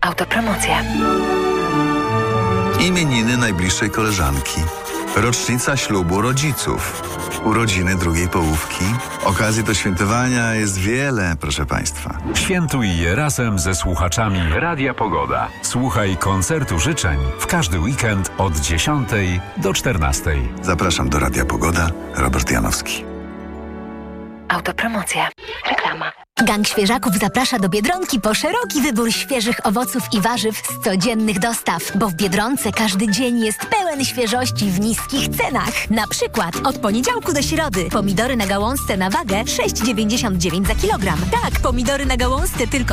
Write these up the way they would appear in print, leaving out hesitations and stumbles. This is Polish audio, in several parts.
Autopromocja. Imieniny najbliższej koleżanki. Rocznica ślubu rodziców. Urodziny drugiej połówki. Okazji do świętowania jest wiele, proszę Państwa. Świętuj je razem ze słuchaczami Radia Pogoda. Słuchaj koncertu życzeń w każdy weekend od 10 do 14. Zapraszam do Radia Pogoda. Robert Janowski. Autopromocja. Reklama. Gang Świeżaków zaprasza do Biedronki po szeroki wybór świeżych owoców i warzyw z codziennych dostaw, bo w Biedronce każdy dzień jest pełen świeżości w niskich cenach. Na przykład od poniedziałku do środy pomidory na gałązce na wagę 6,99 za kilogram. Tak, pomidory na gałązce tylko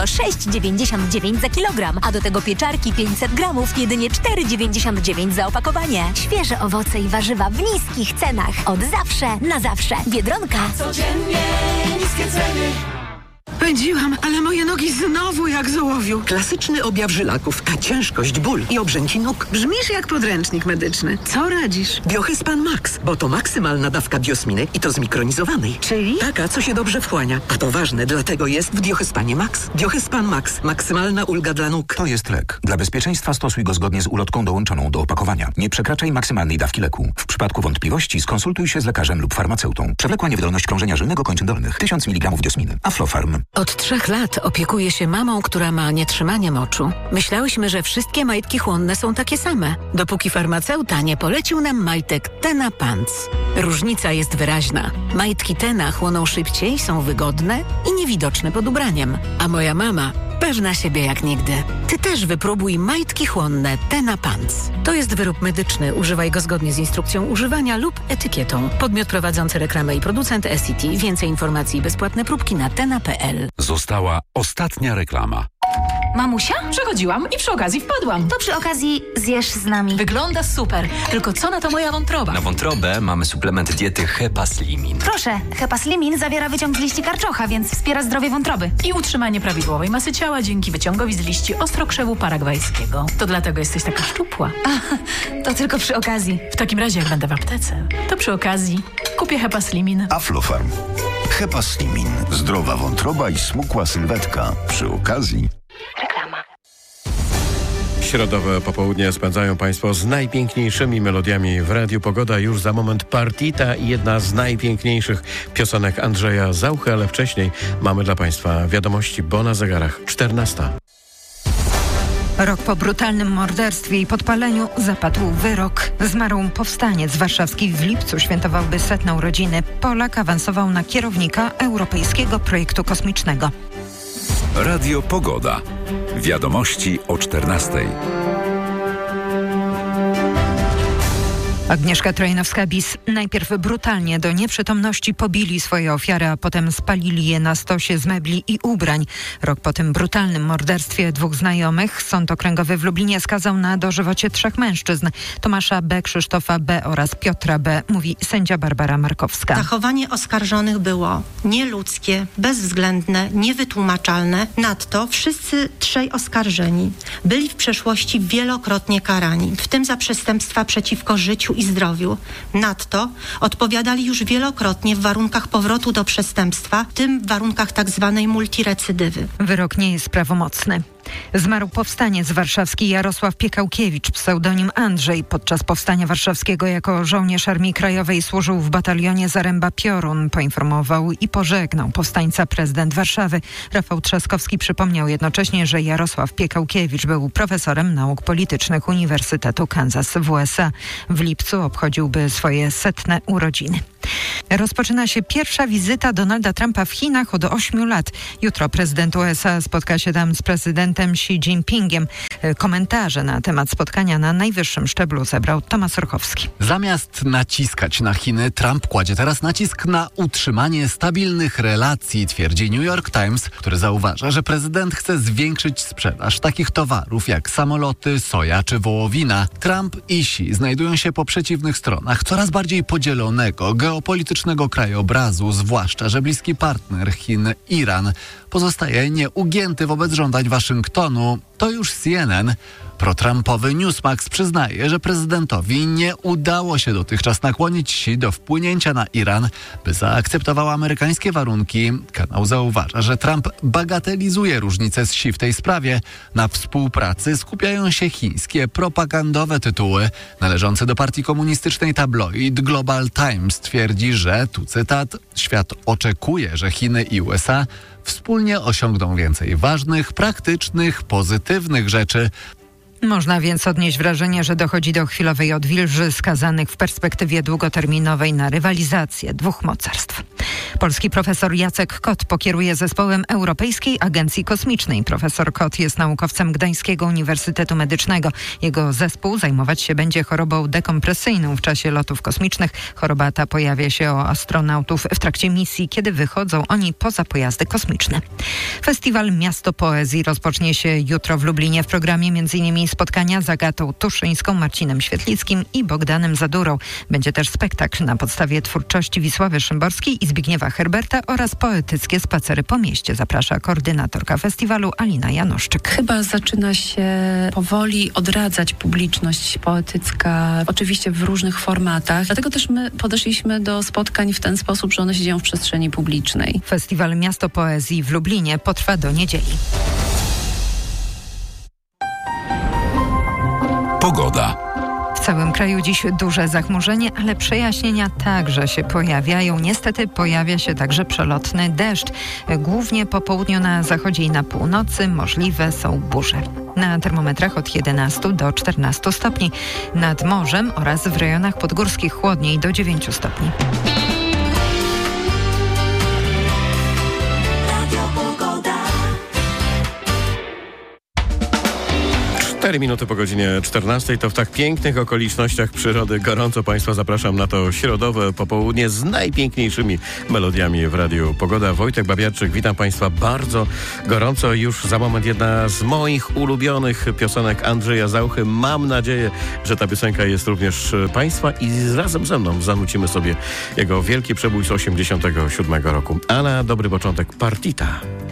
6,99 za kilogram, a do tego pieczarki 500 gramów jedynie 4,99 za opakowanie. Świeże owoce i warzywa w niskich cenach. Od zawsze na zawsze. Biedronka. Codziennie niskie ceny. Pędziłam, ale moje nogi znowu jak z ołowiu. Klasyczny objaw żylaków, ciężkość, ból i obrzęki nóg. Brzmisz jak podręcznik medyczny. Co radzisz? Biohyspan Max, bo to maksymalna dawka biosminy i to zmikronizowanej. Czyli? Taka, co się dobrze wchłania. A to ważne, dlatego jest w Biohyspanie Max. Biohyspan Max. Maksymalna ulga dla nóg. To jest lek. Dla bezpieczeństwa stosuj go zgodnie z ulotką dołączoną do opakowania. Nie przekraczaj maksymalnej dawki leku. W przypadku wątpliwości skonsultuj się z lekarzem lub farmaceutą. Przewlekła niewydolność krążenia żylnego kończyn dolnych. 1000 mg biosminy. Aflofarm. Od 3 lat opiekuję się mamą, która ma nietrzymanie moczu. Myślałyśmy, że wszystkie majtki chłonne są takie same, dopóki farmaceuta nie polecił nam majtek Tena Pants. Różnica jest wyraźna. Majtki Tena chłoną szybciej, są wygodne i niewidoczne pod ubraniem. A moja mama pewna siebie jak nigdy. Ty też wypróbuj majtki chłonne Tena Pants. To jest wyrób medyczny. Używaj go zgodnie z instrukcją używania lub etykietą. Podmiot prowadzący reklamę i producent SCT. Więcej informacji i bezpłatne próbki na tena.pl. Została ostatnia reklama. Mamusia? Przechodziłam i przy okazji wpadłam. To przy okazji zjesz z nami. Wygląda super. Tylko co na to moja wątroba? Na wątrobę mamy suplement diety Hepaslimin. Proszę, Hepaslimin zawiera wyciąg z liści karczocha, więc wspiera zdrowie wątroby. I utrzymanie prawidłowej masy ciała dzięki wyciągowi z liści ostrokrzewu paragwajskiego. To dlatego jesteś taka szczupła. To tylko przy okazji. W takim razie, jak będę w aptece, to przy okazji kupię Hepaslimin. Aflofarm. Hepaslimin. Zdrowa wątroba i smukła sylwetka. Przy okazji... Reklama. Środowe popołudnie spędzają Państwo z najpiękniejszymi melodiami w Radiu Pogoda. Już za moment Partita i jedna z najpiękniejszych piosenek Andrzeja Zauchy, ale wcześniej mamy dla Państwa wiadomości, bo na zegarach 14. Rok po brutalnym morderstwie i podpaleniu zapadł wyrok. Zmarł powstaniec warszawski, w lipcu świętowałby 100. urodziny. Polak awansował na kierownika europejskiego projektu kosmicznego. Radio Pogoda. Wiadomości o 14. Agnieszka Trojanowska-Bis. Najpierw brutalnie do nieprzytomności pobili swoje ofiary, a potem spalili je na stosie z mebli i ubrań. Rok po tym brutalnym morderstwie 2 znajomych Sąd Okręgowy w Lublinie skazał na dożywocie 3 mężczyzn. Tomasza B., Krzysztofa B. oraz Piotra B., mówi sędzia Barbara Markowska. Zachowanie oskarżonych było nieludzkie, bezwzględne, niewytłumaczalne. Nadto wszyscy 3 oskarżeni byli w przeszłości wielokrotnie karani, w tym za przestępstwa przeciwko życiu i zdrowiu. Nadto odpowiadali już wielokrotnie w warunkach powrotu do przestępstwa, w tym w warunkach tzw. multirecydywy. Wyrok nie jest prawomocny. Zmarł powstaniec warszawski Jarosław Piekałkiewicz, pseudonim Andrzej. Podczas powstania warszawskiego jako żołnierz Armii Krajowej służył w batalionie Zaręba-Piorun. Poinformował i pożegnał powstańca prezydent Warszawy. Rafał Trzaskowski przypomniał jednocześnie, że Jarosław Piekałkiewicz był profesorem nauk politycznych Uniwersytetu Kansas w USA. W lipcu obchodziłby swoje 100. urodziny. Rozpoczyna się pierwsza wizyta Donalda Trumpa w Chinach od 8 lat. Jutro prezydent USA spotka się tam z prezydentem Xi Jinpingiem. Komentarze na temat spotkania na najwyższym szczeblu zebrał Tomasz Orchowski. Zamiast naciskać na Chiny, Trump kładzie teraz nacisk na utrzymanie stabilnych relacji, twierdzi New York Times, który zauważa, że prezydent chce zwiększyć sprzedaż takich towarów jak samoloty, soja czy wołowina. Trump i Xi znajdują się po przeciwnych stronach coraz bardziej podzielonego geopolitycznego krajobrazu, zwłaszcza, że bliski partner Chin, Iran, pozostaje nieugięty wobec żądań Waszyngtonu. To już CNN. Pro-Trumpowy Newsmax przyznaje, że prezydentowi nie udało się dotychczas nakłonić Xi do wpłynięcia na Iran, by zaakceptował amerykańskie warunki. Kanał zauważa, że Trump bagatelizuje różnice z Xi w tej sprawie. Na współpracy skupiają się chińskie propagandowe tytuły. Należący do partii komunistycznej tabloid Global Times twierdzi, że, tu cytat, świat oczekuje, że Chiny i USA wspólnie osiągną więcej ważnych, praktycznych, pozytywnych rzeczy. Można więc odnieść wrażenie, że dochodzi do chwilowej odwilży skazanych w perspektywie długoterminowej na rywalizację dwóch mocarstw. Polski profesor Jacek Kot pokieruje zespołem Europejskiej Agencji Kosmicznej. Profesor Kot jest naukowcem Gdańskiego Uniwersytetu Medycznego. Jego zespół zajmować się będzie chorobą dekompresyjną w czasie lotów kosmicznych. Choroba ta pojawia się u astronautów w trakcie misji, kiedy wychodzą oni poza pojazdy kosmiczne. Festiwal Miasto Poezji rozpocznie się jutro w Lublinie. W programie m.in. spotkania z Agatą Tuszyńską, Marcinem Świetlickim i Bogdanem Zadurą. Będzie też spektakl na podstawie twórczości Wisławy Szymborskiej i Zbigniewa Herberta oraz poetyckie spacery po mieście. Zaprasza koordynatorka festiwalu Alina Janoszczyk. Chyba zaczyna się powoli odradzać publiczność poetycka, oczywiście w różnych formatach. Dlatego też my podeszliśmy do spotkań w ten sposób, że one się dzieją w przestrzeni publicznej. Festiwal Miasto Poezji w Lublinie potrwa do niedzieli. Pogoda. W całym kraju dziś duże zachmurzenie, ale przejaśnienia także się pojawiają. Niestety pojawia się także przelotny deszcz. Głównie po południu na zachodzie i na północy możliwe są burze. Na termometrach od 11 do 14 stopni. Nad morzem oraz w rejonach podgórskich chłodniej do 9 stopni. 4 minuty po godzinie 14. To w tak pięknych okolicznościach przyrody gorąco Państwa zapraszam na to środowe popołudnie z najpiękniejszymi melodiami w Radiu Pogoda. Wojtek Babiarczyk, witam Państwa bardzo gorąco. Już za moment jedna z moich ulubionych piosenek Andrzeja Zauchy. Mam nadzieję, że ta piosenka jest również Państwa i razem ze mną zanucimy sobie jego wielki przebój z 87 roku. A na dobry początek Partita.